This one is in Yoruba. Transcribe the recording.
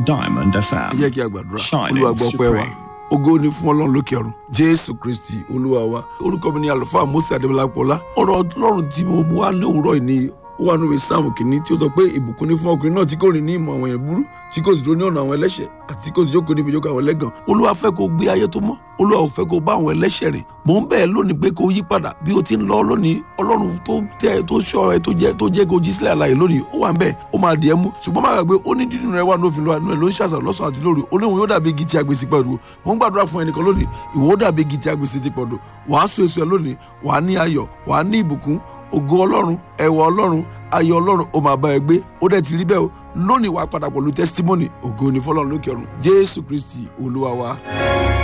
Diamond FM. ẹ jẹ́ kí a gbàdúrà. Shining Olúwa gbọ́ pẹ́ wa. supreme. Ògo ni fún Ọlọ́run lókè ọ̀run. Jésù Kristi Olúwa wa. Orúkọ mi ni àlùfáà Mósè Adébọ́lápọ̀lá. Ọ̀rọ̀ Ọlọ́run tí mo mú wá ní òwúrọ̀ yìí ni ó wà nínú ìwé Sáàmù kìíní tí ó sọ pé ìbùkún ni fún ọkùnrin náà tí kò rìn ní ìmọ̀ àwọn èèyàn burú, tí kò sì dúró ní ọ̀nà àwọn ẹlẹ́ṣẹ̀, àti tí kò sì jókòó níbi ìjókòó àwọn ẹlẹ́gàn. Olúwa fẹ́ kó gbé ayé tó mọ́. Olúwa ò fẹ́ kó bá àwọn ẹlẹ́ṣẹ̀ rìn. Mò ń bẹ̀ ẹ́ lónìí pé kó yí padà bí o ti ń lọ lónìí. Ọlọ́run tó ṣọ́ ẹ tó jẹ́ kó jí sílẹ̀ àlàyé lónìí ó wà ń bẹ̀ ó máa dì ẹ́ mú. Ṣùgbọ́n má gbàgbé ó ní dídùn rẹ wà ní òfin lọ́wọ́ àánú ẹ̀ ló ń ṣàṣà lọ́sàn-án àti lóru. Olóhùn yóò dàbí igi tí a gbé sí pẹ̀lú. Mo ń gbàdúrà fún ẹnìkan lónìí. Ìwọ ó dàbí igi tí a gbé sí pẹ̀lú. Wàá so èso ẹ lónìí. Wàá ní ayọ̀. Wàá ní ìbùkún. Ògo Ọlọ́run, ẹwà Ọlọ́run, ayọ̀ Ọlọ́run ó máa bá ẹ gbé. Ó dẹ̀ ti rí bẹ́ẹ̀ o. Lónìí wàá padà pẹ̀lú testimony. Ògo ni fún Ọlọ́run lókè ọ̀run. Jésù Kristi Olúwa wa.